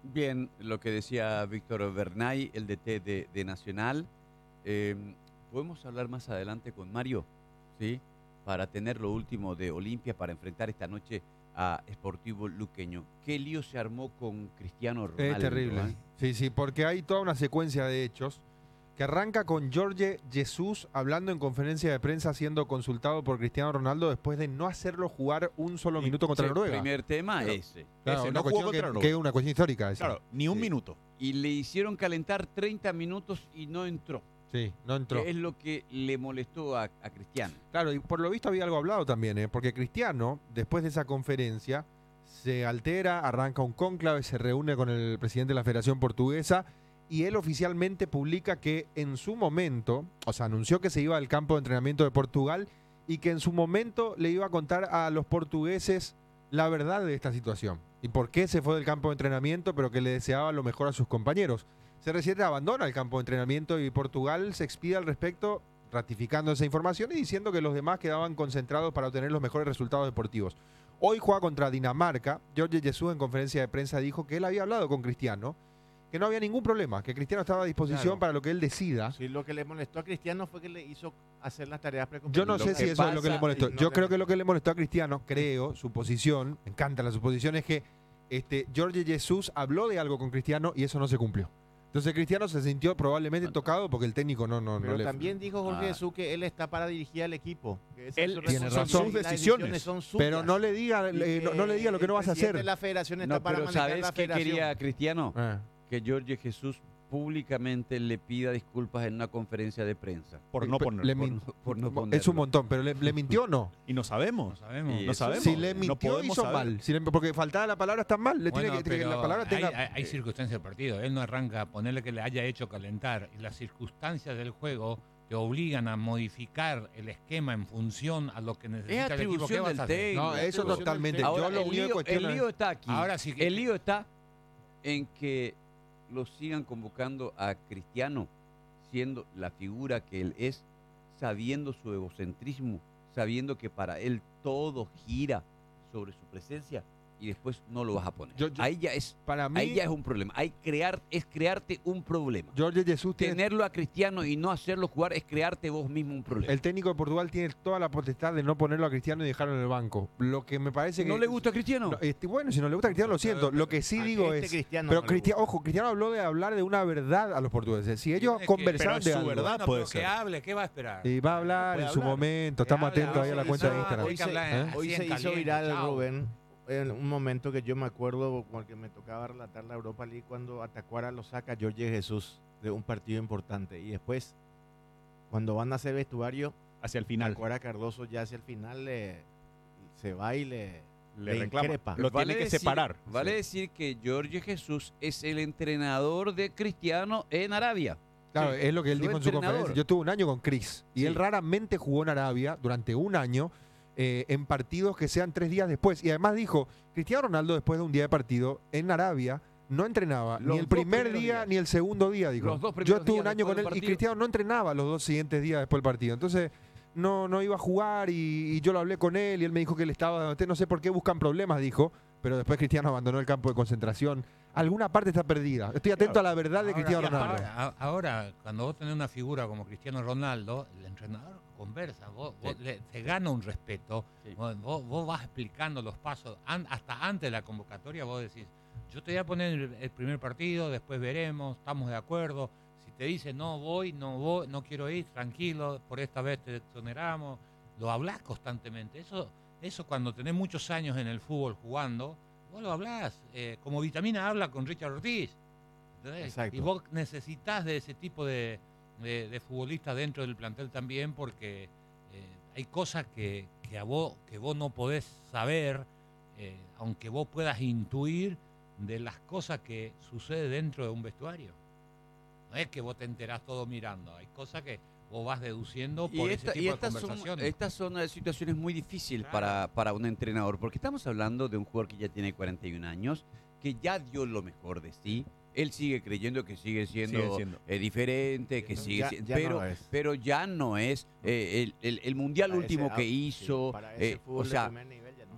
Bien, lo que decía Víctor Bernay, el D T de, de Nacional. Eh, Podemos hablar más adelante con Mario, ¿sí? Para tener lo último de Olimpia, para enfrentar esta noche a Sportivo Luqueño. ¿Qué lío se armó con Cristiano Ronaldo? Es terrible. ¿eh? Sí, sí, porque hay toda una secuencia de hechos que arranca con Jorge Jesús hablando en conferencia de prensa siendo consultado por Cristiano Ronaldo después de no hacerlo jugar un solo Sí, minuto contra Sí, Noruega. primer tema Claro. ese. Claro, Ese, una no jugó cuestión contra que, Noruega. que es una cuestión histórica esa. Claro, ni un Sí. minuto. Y le hicieron calentar treinta minutos y no entró. Sí, no entró. Que es lo que le molestó a, a Cristiano. Claro, y por lo visto había algo hablado también, ¿eh? Porque Cristiano, después de esa conferencia, se altera, arranca un cónclave, se reúne con el presidente de la Federación Portuguesa y él oficialmente publica que en su momento, o sea, anunció que se iba al campo de entrenamiento de Portugal y que en su momento le iba a contar a los portugueses la verdad de esta situación y por qué se fue del campo de entrenamiento, pero que le deseaba lo mejor a sus compañeros. C R siete abandona el campo de entrenamiento y Portugal se expide al respecto, ratificando esa información y diciendo que los demás quedaban concentrados para obtener los mejores resultados deportivos. Hoy juega contra Dinamarca. Jorge Jesús en conferencia de prensa dijo que él había hablado con Cristiano, que no había ningún problema, que Cristiano estaba a disposición Claro. para lo que él decida. Sí, lo que le molestó a Cristiano fue que le hizo hacer las tareas Yo precompetitivas. no Lo sé que si eso es lo que le pasa- molestó. y no Yo le- creo que lo que le molestó a Cristiano, creo, su posición, me encanta la suposición, es que este, Jorge Jesús habló de algo con Cristiano y eso no se cumplió. Entonces Cristiano se sintió probablemente tocado porque el técnico no, no, Pero no le... también dijo Jorge Ah. Jesús que él está para dirigir al equipo. Que esa Él es su tiene responsabilidad razón. y las Sus decisiones. son suyas. Pero no le diga, Y le- no, no le diga lo que no vas a el presidente hacer. de la federación está No, para pero manejar ¿sabes la qué federación. quería Cristiano? Ah. Que Jorge Jesús públicamente le pida disculpas en una conferencia de prensa. Por no Pe- ponerlo. le Por, min- no- por no Es ponerlo. un montón, pero ¿le, le mintió o no? Y no sabemos. No sabemos. Y No eso- sabemos. Si le no mintió, podemos hizo saber. mal. Si le- porque faltaba la palabra está mal. Le Bueno, tiene que, que la pero palabra tenga... hay, hay- hay circunstancias del partido. Él no arranca a ponerle que le haya hecho calentar. Y las circunstancias del juego te obligan a modificar el esquema en función a lo que necesita el equipo. ¿Qué atribución vas del a hacer? técnico. No, eso Atribución totalmente. del Ahora, Yo lo el, único que lío, cuestiono el es- lío está aquí. Ahora sí que- El lío está en que lo sigan convocando a Cristiano, siendo la figura que él es, sabiendo su egocentrismo, sabiendo que para él todo gira sobre su presencia y después no lo vas a poner. Yo- yo- ahí ya es, Para mí, ahí ya es un problema. Hay crear, es crearte un problema. Jorge Jesús tiene... Tenerlo a Cristiano y no hacerlo jugar es crearte vos mismo un problema. El técnico de Portugal tiene toda la potestad de no ponerlo a Cristiano y dejarlo en el banco. Lo que me parece que... ¿No le gusta a Cristiano? No, este, bueno, si no le gusta a Cristiano, lo siento. Lo que sí A digo este es... Cristiano Pero no le Cristiano, gusta. ojo, Cristiano habló de hablar de una verdad a los portugueses. Si ellos Es que- conversaban pero de es su algo... verdad. Bueno, puede pero que ser. hable, ¿qué va a esperar? Y va a hablar Puede en su hablar. momento. Estamos Que hable, atentos ahí a la hoy cuenta de se- Instagram. hoy se- ¿Eh? Hoy Así se en hizo caliente, viral, chao. Rubén, en un momento que yo me acuerdo porque me tocaba relatar la Europa League cuando Atacuara lo saca Jorge Jesús de un partido importante. Y después, cuando van a hacer vestuario, Hacia el final. Atacuara Cardoso ya hacia el final le, se va y le, Le le reclama. increpa. Lo tiene que decir- separar. Vale Sí. decir que Jorge Jesús es el entrenador de Cristiano en Arabia. Claro, es lo que él Su dijo en su entrenador. conferencia. Yo tuve un año con Chris y Sí. él raramente jugó en Arabia durante un año eh, en partidos que sean tres días después. Y además dijo, Cristiano Ronaldo después de un día de partido en Arabia no entrenaba Los ni el dos primer primeros día días. ni el segundo día, dijo. Los dos Yo primeros estuve días un año después con del él y partido. Cristiano no entrenaba los dos siguientes días después del partido. Entonces no, no iba a jugar y, y yo lo hablé con él y él me dijo que él estaba, no sé por qué buscan problemas, dijo, pero después Cristiano abandonó el campo de concentración. Alguna parte está perdida. Estoy atento a la verdad de Ahora, Cristiano y Ronaldo. Ahora, a- ahora, cuando vos tenés una figura como Cristiano Ronaldo, el entrenador conversa, vos, vos le- te gana un respeto, Sí. vos, vos- vos vas explicando los pasos, an- hasta antes de la convocatoria vos decís, yo te voy a poner el, el primer partido, después veremos, estamos de acuerdo, si te dice no voy, no voy, no quiero ir, tranquilo, por esta vez te exoneramos, lo hablás constantemente, eso, eso cuando tenés muchos años en el fútbol jugando, vos lo hablás, eh, como Vitamina habla con Richard Ortiz. ¿Entendés? Exacto. Y vos necesitas de ese tipo de, de, de futbolistas dentro del plantel también porque eh, hay cosas que, que, a vos, que vos no podés saber, eh, aunque vos puedas intuir de las cosas que sucede dentro de un vestuario. No es que vos te enterás todo mirando, hay cosas que vos vas deduciendo Y, por esta- ese y tipo de estas, son, conversaciones. estas son eh, situaciones muy difíciles Claro. para, para un entrenador, porque estamos hablando de un jugador que ya tiene cuarenta y un años, que ya dio lo mejor de sí. Él sigue creyendo que sigue siendo, Sigue siendo. eh, diferente, que sigue Ya- siendo, ya no pero, es. pero ya no es eh, el, el- el mundial Para último ese- que ah, sí, hizo. para ese eh, fútbol o sea, de primer nivel ya no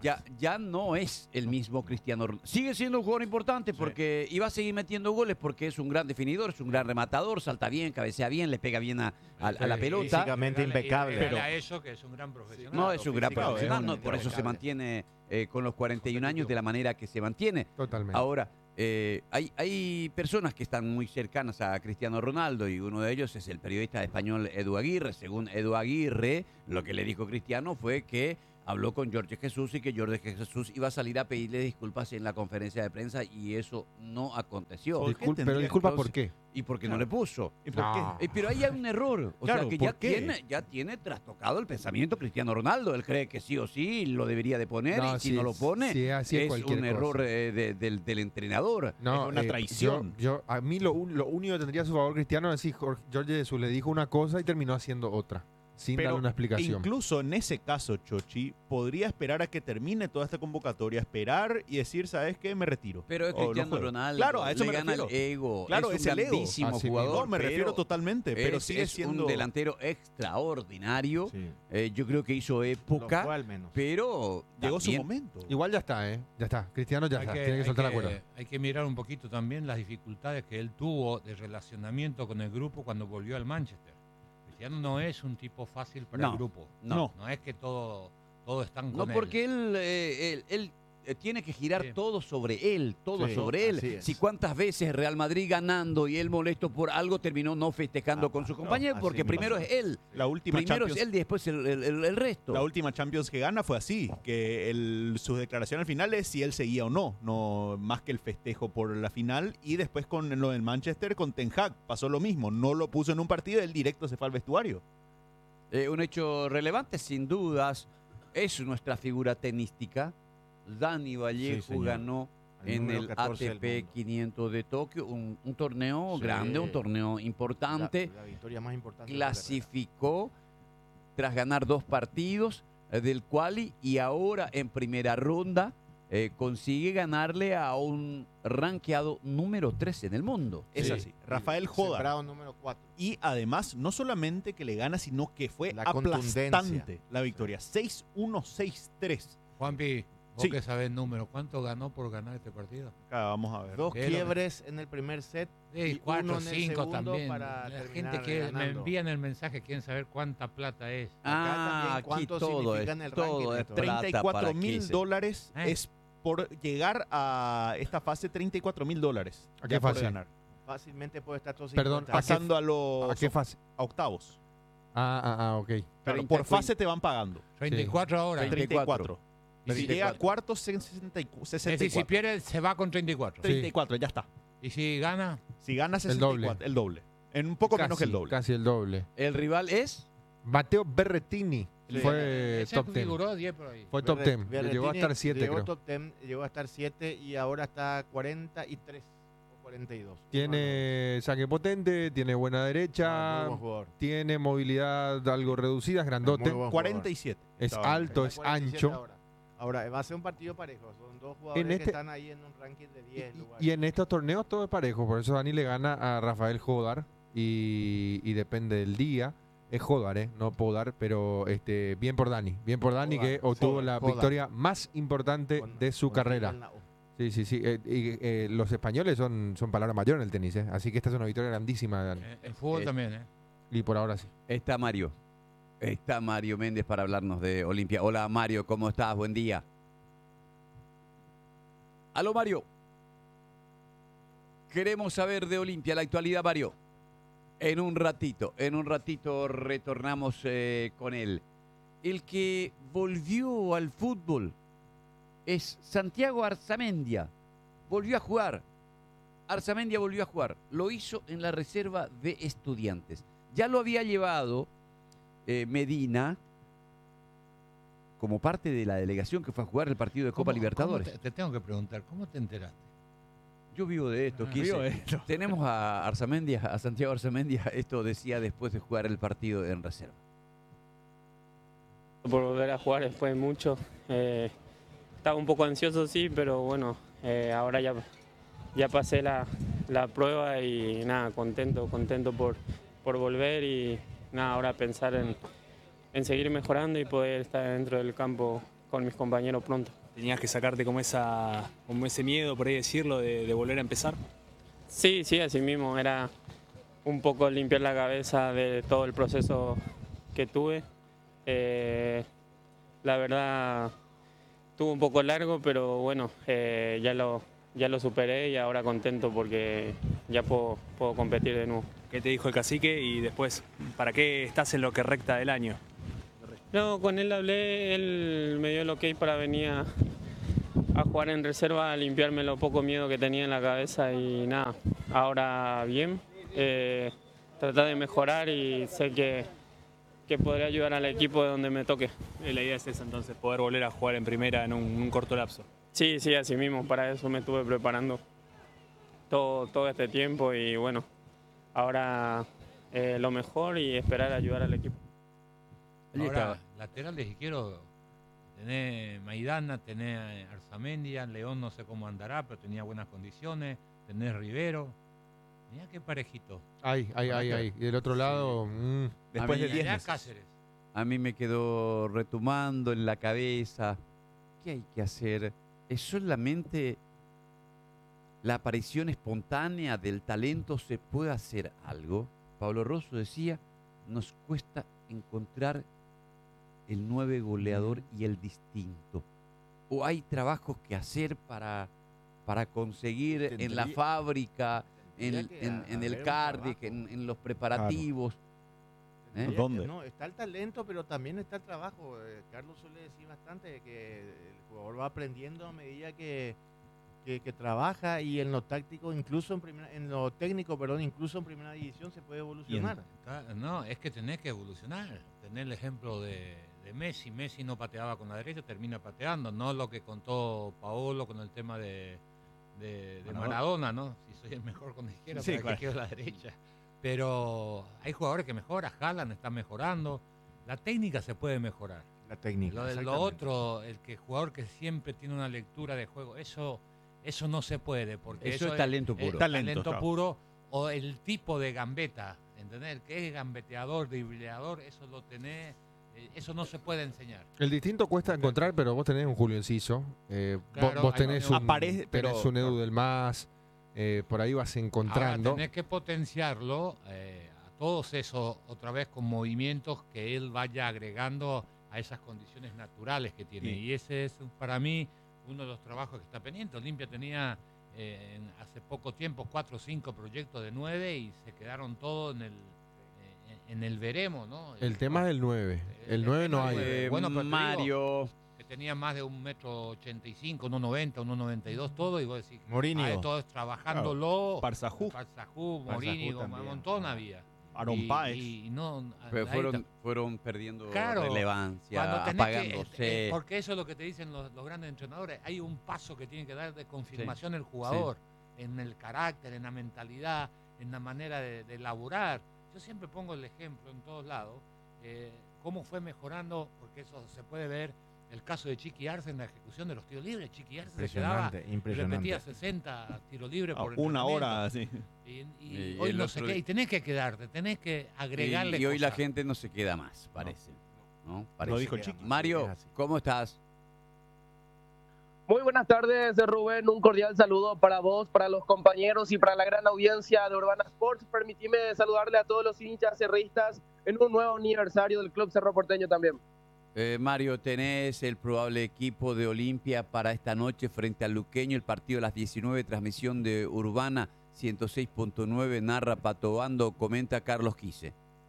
ya, ya no es el mismo Cristiano Ronaldo. Sigue siendo un jugador importante porque iba a seguir metiendo goles porque es un gran definidor, es un gran rematador, salta bien, cabecea bien, le pega bien a, a- a la pelota. Físicamente Y regala- y impecable. regala Pero- eso que es un gran profesional. No, es un gran físico, profesional, es no, un por eso se impecable. mantiene eh, con los cuarenta y un años de la manera que se mantiene. Totalmente. Ahora, eh, hay, hay personas que están muy cercanas a Cristiano Ronaldo y uno de ellos es el periodista español Edu Aguirre. Según Edu Aguirre, lo que le dijo Cristiano fue que habló con Jorge Jesús y que Jorge Jesús iba a salir a pedirle disculpas en la conferencia de prensa y eso no aconteció. ¿Por qué Discul- tendría pero disculpa, que- ¿por qué? ¿Y por qué no Claro. le puso? ¿Y por No. qué? Eh, pero ahí hay un error. O Claro, sea que ya ¿por qué? tiene, ya tiene trastocado el pensamiento Cristiano Ronaldo. Él cree que sí o sí lo debería de poner No, y si si no lo es- pone si es así es es cualquier un error cosa. eh, de- del, del entrenador. No, Es una eh, traición. Yo, yo- a mí lo, un- lo único que tendría a su favor Cristiano es decir, Jorge Jorge Jesús le dijo una cosa y terminó haciendo otra, sin Pero darle una explicación. incluso en ese caso, Chochi, podría esperar a que termine toda esta convocatoria, esperar y decir, ¿sabes qué? Me retiro. Pero es O no Cristiano juego. Ronaldo. Claro, a eso le me gana refiero. el ego. Claro, es es un el ego. grandísimo Así mismo. jugador. No, me refiero pero totalmente, pero es, sigue es siendo un delantero extraordinario. Sí. Eh, yo creo que hizo Lo época, fue al menos. pero Llegó su también- momento. Igual ya está, ¿eh? Ya está. Cristiano ya Hay está. que- Tiene que hay soltar la que- cuerda. Hay que mirar un poquito también las dificultades que él tuvo de relacionamiento con el grupo cuando volvió al Manchester. Cristiano no es un tipo fácil para No, el grupo. no. No es que todo, todo están con No, él. porque él, eh, él, él, eh, tiene que girar Sí. todo sobre él, todo Sí, sobre él. así es. Si cuántas veces Real Madrid ganando y él molesto por algo terminó no festejando Ah, con sus no, compañeros, así porque mismo. primero es él. La última Primero Champions, es él y después el, el- el- el resto. la última Champions que gana fue así, que el, su declaración al final es si él seguía o no, no más que el festejo por la final. Y después con lo del Manchester, con Ten Hag, pasó lo mismo. No lo puso en un partido, él directo se fue al vestuario. Eh, un hecho relevante, sin dudas, es nuestra figura tenística. Dani Vallejo señor. ganó El en número el catorce del A T P mundo. quinientos de Tokio, un, un torneo Sí. grande, un torneo importante. La, la victoria más importante. de la carrera. Clasificó tras ganar dos partidos eh, del quali y ahora en primera ronda eh, consigue ganarle a un rankeado número tres en el mundo. Es Sí. así. Rafael Jodar. Sembrado número cuatro. Y además, no solamente que le gana, sino que fue La aplastante contundencia. la victoria. seis uno, seis tres. Juanpi, vos Sí. que sabés el número, ¿cuánto ganó por ganar este partido? Acá vamos a ver. Dos Es lo que- quiebres en el primer set. Sí, y cuatro, uno en el cinco segundo también. para La terminar gente que me ganando. envían el mensaje quieren saber cuánta plata es. Ah, también, aquí ¿cuánto todo significa es, en el todo ranking es esto? plata treinta y cuatro para mil que se- dólares ¿Eh? es por llegar a esta fase, treinta y cuatro mil dólares. ¿A qué ya por fase? ganar. Fácilmente puede estar todo Perdón, cincuenta. ¿a qué- Pasando a los ¿A qué fase? a octavos. Ah, ah, ah, ok. Claro, treinta por y fase te van pagando. treinta y cuatro ahora. treinta y treinta y cuatro. Y si treinta y llega a cuatro. cuartos, sesenta y cu- Es sesenta y decir, si cuatro. pierde, se va con treinta y cuatro. treinta y cuatro, ya está. Y si gana, Si gana El sesenta y doble. cuatro, el doble. En un poco menos Casi, que el doble. Casi el doble. El rival es Matteo Berrettini Sí. fue ese top diez. figuró diez por ahí. Fue top Berre- diez. Llegó a Berrettini estar siete, llegó creo. top diez, llegó a estar siete y ahora está cuarenta y tres o cuarenta y dos. Tiene saque potente, tiene buena Ah, derecha, muy buen jugador. tiene movilidad algo reducida, es grandote. Muy buen cuarenta y siete. Es Estaba- alto, es cuarenta y siete ancho. Ahora. Ahora, va a ser un partido parejo. Son dos jugadores En que este- están ahí en un ranking de diez lugares. Y en estos torneos todo es parejo, por eso Dani le gana a Rafael Jodar y, y depende del día. Es Jodar, ¿eh? No Podar, pero este, bien por Dani. Bien por Dani Jodar, que obtuvo Jodar, la Jodar. victoria más importante Con- de su con carrera. tilde en la O. Sí, sí, sí. eh, y, eh, los españoles son, son palabra mayor en el tenis, ¿eh? Así que esta es una victoria grandísima de Dani. Eh, En fútbol Eh, también, ¿eh? Y por ahora sí. está Mario. Está Mario Méndez para hablarnos de Olimpia. Hola Mario, ¿cómo estás? Buen día. Aló Mario. Queremos saber de Olimpia, la actualidad Mario. En un ratito, en un ratito retornamos eh, con él. El que volvió al fútbol es Santiago Arzamendia. Volvió a jugar. Arzamendia volvió a jugar. Lo hizo en la reserva de Estudiantes. Ya lo había llevado eh, Medina como parte de la delegación que fue a jugar el partido de Copa ¿Cómo- Libertadores. cómo te, te tengo que preguntar, ¿cómo te enteraste? Yo vivo de esto, Ah, quise. vivo de esto. Tenemos a Arzamendia, a Santiago Arzamendia, esto decía después de jugar el partido en reserva. Por volver a jugar después de mucho. Eh, estaba un poco ansioso, sí, pero bueno, eh, ahora ya, ya pasé la, la prueba y nada, contento, contento por, por volver y nada, ahora pensar en, en seguir mejorando y poder estar dentro del campo con mis compañeros pronto. ¿Tenías que sacarte como, esa, como ese miedo, por ahí decirlo, de, de volver a empezar? Sí, sí, así mismo. Era un poco limpiar la cabeza de todo el proceso que tuve. Eh, la verdad, estuvo un poco largo, pero bueno, eh, ya, lo, ya lo superé y ahora contento porque ya puedo, puedo competir de nuevo. ¿Qué te dijo el cacique y después, para qué estás en lo que recta del año? No, con él hablé, él me dio el ok para venir a, a jugar en reserva, a limpiarme lo poco miedo que tenía en la cabeza y nada, ahora bien, eh, tratar de mejorar y sé que, que podré ayudar al equipo de donde me toque. La idea es esa entonces, poder volver a jugar en primera en un, un corto lapso. Sí, sí, así mismo, para eso me estuve preparando todo, todo este tiempo y bueno, ahora eh, lo mejor y esperar ayudar al equipo. Ahora, laterales izquierdos, tenés Maidana, tenés Arzamendia, León no sé cómo andará, pero tenía buenas condiciones, tenés Rivero. Mirá qué parejito. Ay, ay, ay, ay. Y del otro lado, mm, Después mí- de diez Mirá meses. Cáceres. A mí me quedó retumando en la cabeza. ¿Qué hay que hacer? ¿Es solamente la aparición espontánea del talento? ¿Se puede hacer algo? Pablo Rosso decía, nos cuesta encontrar el nueve goleador y el distinto. ¿O hay trabajos que hacer para, para conseguir en la Tendría- fábrica, tendría en, que en- ha- en el haber un Cardiff, trabajo. en, en los preparativos? ¿Eh? Tendría que- ¿Dónde? No, está el talento, pero también está el trabajo. Eh, Carlos suele decir bastante que el jugador va aprendiendo a medida que, que, que trabaja y en lo táctico, incluso en primera, en lo técnico, perdón, incluso en primera división se puede evolucionar. Está- No, es que tenés que evolucionar. Tenés el ejemplo de, de Messi. Messi no pateaba con la derecha, termina pateando. No lo que contó Paolo con el tema de, de, de Maradona. Maradona, ¿no? Si soy el mejor con la izquierda, Sí, ¿para claro. qué quiero la derecha? Pero hay jugadores que mejoran. Haaland está mejorando. La técnica se puede mejorar. La técnica. Lo, de- lo exactamente. otro, el que jugador que siempre tiene una lectura de juego, eso, eso no se puede. Porque Eso es talento es puro. talento, Talento, claro. puro o el tipo de gambeta, ¿entendés? El que es gambeteador, dribleador, eso lo tenés, eh, eso no se puede enseñar. el distinto cuesta encontrar, pero vos tenés un Julio Enciso. eh, vo- Claro, vos ahí tenés no- un, Aparece, pero- tenés un Edu del Más. eh, por ahí vas encontrando. Ahora tenés que potenciarlo eh, a todos esos, otra vez con movimientos que él vaya agregando a esas condiciones naturales que tiene. Sí. Y ese es para mí uno de los trabajos que está pendiente. Olimpia tenía eh, en- hace poco tiempo cuatro o cinco proyectos de nueve y se quedaron todos en el, eh, en el veremos, ¿no? El tema es el nueve. El El nueve no tema hay. es- Eh, bueno, pero te digo- Mario, que tenía más de un metro ochenta y cinco, uno noventa, uno noventa y dos, todo, y vos decís, Mourinho. ah, esto es trabajándolo. Parzajú. Parzajú, Parzajú Mourinho, un también. montón había. Aaron Y- Páez. Y, no, pero ahí fueron, está. fueron perdiendo Claro, cuando relevancia, tenés que- apagándose. eh, porque eso es lo que te dicen los, los grandes entrenadores. Hay un paso que tiene que dar de confirmación el jugador en el carácter, en la mentalidad, en la manera de, de laburar. Yo siempre pongo el ejemplo en todos lados, eh, cómo fue mejorando, porque eso se puede ver, el caso de Chiqui Arce en la ejecución de los tiros libres. Chiqui Arce se quedaba Impresionante, y impresionante. repetía sesenta tiros libres A por una entrenamiento. hora, sí. Y, y Y hoy el no otro sé qué, día- y tenés que quedarte, tenés que agregarle y, y hoy la cosas. gente no se queda más, parece. ¿no? Parece. dijo el Chiqui. Mario, Es así. ¿cómo estás? Muy buenas tardes, Rubén. Un cordial saludo para vos, para los compañeros y para la gran audiencia de Urbana Sports. Permitime saludarle a todos los hinchas cerristas en un nuevo aniversario del Club Cerro Porteño también. Eh, Mario, tenés el probable equipo de Olimpia para esta noche frente al Luqueño, el partido a las diecinueve, transmisión de Urbana ciento seis punto nueve, narra Pato Bando, comenta Carlos Quise.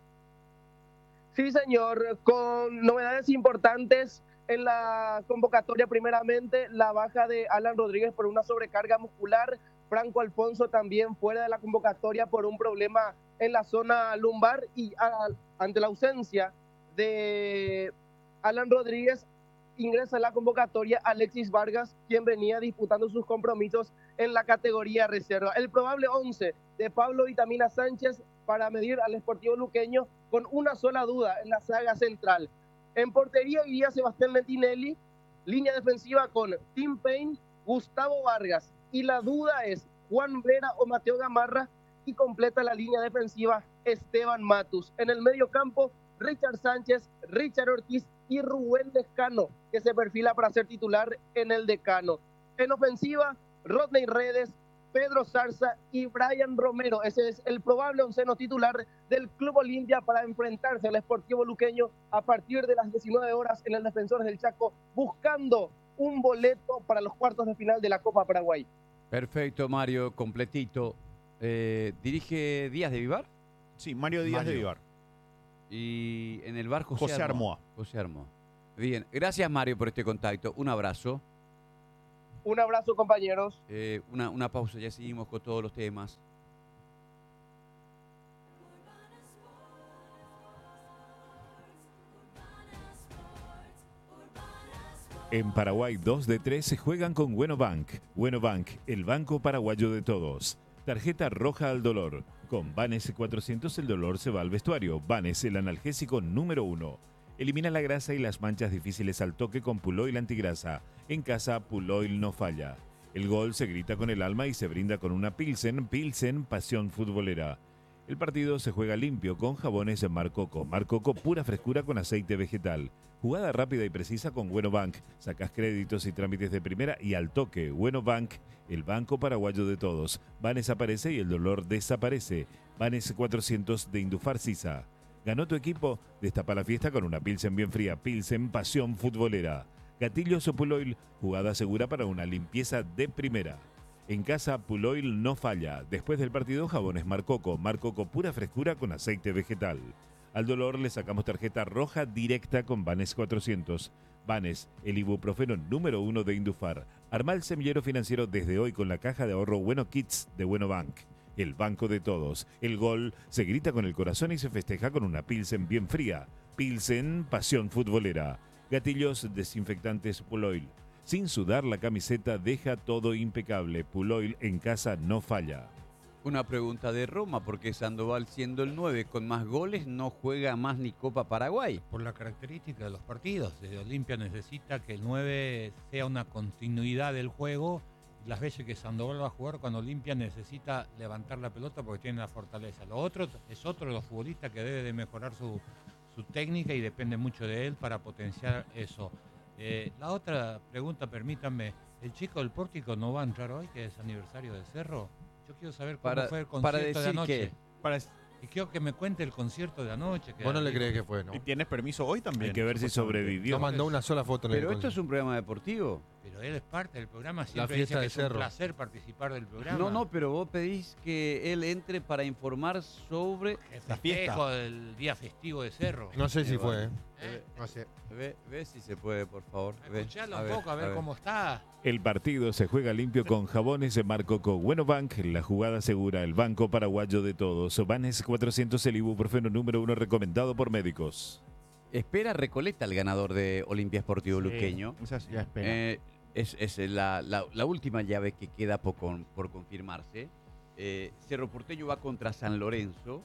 Sí, señor, con novedades importantes en la convocatoria. Primeramente, la baja de Alan Rodríguez por una sobrecarga muscular. Franco Alfonso también fuera de la convocatoria por un problema en la zona lumbar. Y a, ante la ausencia de Alan Rodríguez, ingresa en la convocatoria Alexis Vargas, quien venía disputando sus compromisos en la categoría reserva. El probable once de Pablo Vitamina Sánchez para medir al Sportivo Luqueño con una sola duda en la saga central. En portería iría Sebastián Lentinelli, línea defensiva con Tim Payne, Gustavo Vargas, y la duda es Juan Vera o Mateo Gamarra, y completa la línea defensiva Esteban Matus. En el medio campo, Richard Sánchez, Richard Ortiz y Rubén Lescano, que se perfila para ser titular en el Decano. En ofensiva, Rodney Redes, Pedro Zarza y Brian Romero. Ese es el probable onceno titular del Club Olimpia para enfrentarse al Sportivo Luqueño a partir de las diecinueve horas en el Defensores del Chaco, buscando un boleto para los cuartos de final de la Copa Paraguay. Perfecto, Mario, completito. Eh, ¿Dirige Díaz de Vivar? Sí, Mario Díaz Mario. de Vivar. Y en el bar José, José Armoa. José Armoa. Bien, gracias Mario por este contacto. Un abrazo. Un abrazo, compañeros. Eh, una, una pausa, ya seguimos con todos los temas. En Paraguay, dos de tres se juegan con Bueno Bank. Bueno Bank, el banco paraguayo de todos. Tarjeta roja al dolor. Con Banes cuatrocientos el dolor se va al vestuario. Banes, el analgésico número uno. Elimina la grasa y las manchas difíciles al toque con Puloil antigrasa. En casa, Puloil no falla. El gol se grita con el alma y se brinda con una Pilsen. Pilsen, pasión futbolera. El partido se juega limpio con jabones Mar Coco. Mar Coco, pura frescura con aceite vegetal. Jugada rápida y precisa con Bueno Bank. Sacas créditos y trámites de primera y al toque. Bueno Bank, el banco paraguayo de todos. Banes aparece y el dolor desaparece. Banes cuatrocientos de Indufar Sisa. ¿Ganó tu equipo? Destapa la fiesta con una Pilsen bien fría. Pilsen, pasión futbolera. Gatillos o Puloil, jugada segura para una limpieza de primera. En casa, Puloil no falla. Después del partido, jabones Mar Coco. Mar Coco, pura frescura con aceite vegetal. Al dolor le sacamos tarjeta roja directa con Banes cuatrocientos. Banes, el ibuprofeno número uno de Indufar. Arma el semillero financiero desde hoy con la caja de ahorro Bueno Kids de Bueno Bank. El banco de todos. El gol se grita con el corazón y se festeja con una Pilsen bien fría. Pilsen, pasión futbolera. Gatillos desinfectantes Puloil. Sin sudar la camiseta deja todo impecable. Puloil en casa no falla. Una pregunta de Roma, porque Sandoval, siendo el nueve con más goles, no juega más ni Copa Paraguay. Por la característica de los partidos. Desde Olimpia necesita que el nueve sea una continuidad del juego. Las veces que Sandoval va a jugar cuando Olimpia necesita levantar la pelota porque tiene la fortaleza. Lo otro es otro de los futbolistas que debe de mejorar su, su técnica y depende mucho de él para potenciar eso. Eh, la otra pregunta, permítanme, ¿el chico del pórtico no va a entrar hoy, que es aniversario de Cerro? Yo quiero saber cómo Para- fue el para concierto de decir anoche. que- Para- Y quiero que me cuente el concierto de anoche. Que Vos no le ahí- crees que fue, ¿no? ¿Y tienes permiso hoy también? Hay que ver si sobrevivió. No mandó una sola foto en el Pero esto es concierto. un programa deportivo. Pero él es parte del programa, siempre fiesta dice que de es Cerro. un placer participar del programa. No, no, pero vos pedís que él entre para informar sobre El la fiesta. festejo del día festivo de Cerro. No sé si Eh, fue, ¿eh? ¿Eh? No sé. Ve, ve si se puede, por favor. Ve, Escuchalo un poco, a ver, cómo está. El partido se juega limpio con jabones de Mar Coco. Bueno Bank, la jugada segura, el banco paraguayo de todos. Banes cuatrocientos, el ibuprofeno número uno recomendado por médicos. Espera Recoleta, el ganador de Olimpia Esportivo Sí, Luqueño. esa sí, ya espera. Eh, es es la, la- la última llave que queda por, con- por confirmarse. Eh, Cerro Porteño va contra San Lorenzo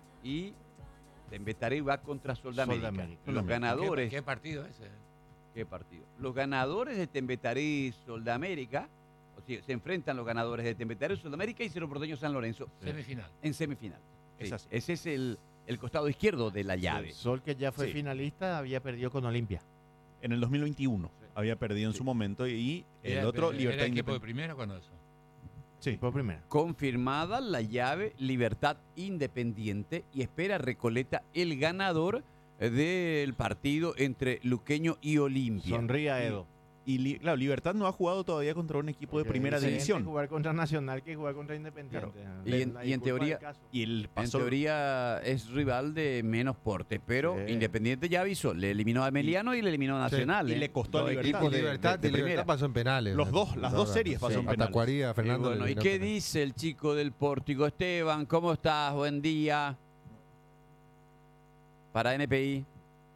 y Tembetaré va contra Soldamérica. Soldamérica. Los Soldamérica. ganadores. ¿Qué, qué partido es ese? ¿Qué partido? Los ganadores de Tembetaré y Soldamérica, o sea, se enfrentan los ganadores de Tembetaré y Soldamérica y Cerro Porteño San Lorenzo Semifinal. en semifinal. Sí, Es así. ese es el, el costado izquierdo de la llave. El Sol, que ya fue Sí. finalista, había perdido con Olimpia. En el dos mil veintiuno había perdido en su momento y el Era- otro, era Libertad equipo de Independiente. primera cuando eso. Sí. Por primera. Confirmada la llave Libertad Independiente y espera Recoleta el ganador eh, del partido entre Luqueño y Olimpia. Sonría Edo. Y li- claro, Libertad no ha jugado todavía contra un equipo de Porque primera es diferente división. jugar contra Nacional que jugar contra Independiente. Y en- La y en disculpa teoría- del caso. Y el En pasó, teoría es rival de menos porte, pero Sí. Independiente ya avisó, le eliminó a Meliano y, le eliminó a Nacional. y ¿eh? le costó a Dos Libertad. equipos de- Libertad de y Libertad primera. pasó en penales. Los dos, las dos series pasó en penales. Atacuaría, Y Fernando. bueno, le ¿y eliminó qué penales. dice el chico del pórtico? Esteban, ¿cómo estás? Buen día. Para N P I.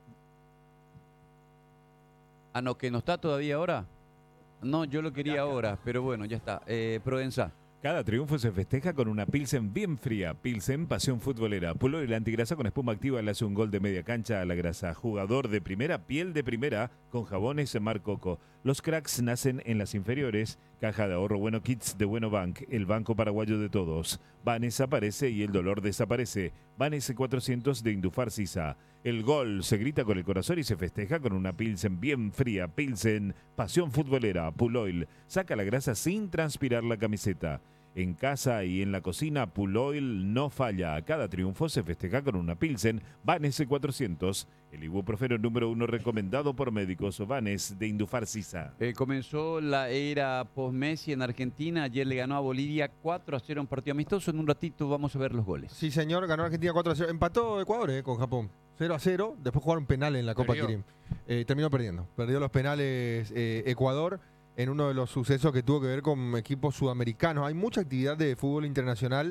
Ah, no, que no está todavía ahora. No, yo lo quería ahora, pero bueno, ya está. Eh, Provenza. Cada triunfo se festeja con una Pilsen bien fría. Pilsen, pasión futbolera. Pulo y la antigrasa con espuma activa le hace un gol de media cancha a la grasa. Jugador de primera, piel de primera, con jabones Mar Coco. Los cracks nacen en las inferiores. Caja de ahorro Bueno Kids de Bueno Bank, el banco paraguayo de todos. Banes aparece y el dolor desaparece. Banes cuatrocientos de Indufar Sisa. El gol se grita con el corazón y se festeja con una Pilsen bien fría. Pilsen, pasión futbolera, Puloil. Saca la grasa sin transpirar la camiseta. En casa y en la cocina, Puloil no falla. Cada triunfo se festeja con una Pilsen. Banes cuatrocientos, el ibuprofeno número uno recomendado por médicos. Banes de Indufar Sisa. Eh, comenzó la era post-Messi en Argentina. Ayer le ganó a Bolivia cuatro a cero en partido amistoso. En un ratito vamos a ver los goles. Sí, señor, ganó Argentina cuatro a cero. Empató Ecuador eh, con Japón. cero a cero. Después jugaron penales en la Copa Perdió. Kirin. Eh, terminó perdiendo. Perdió los penales eh, Ecuador en uno de los sucesos que tuvo que ver con equipos sudamericanos. Hay mucha actividad de fútbol internacional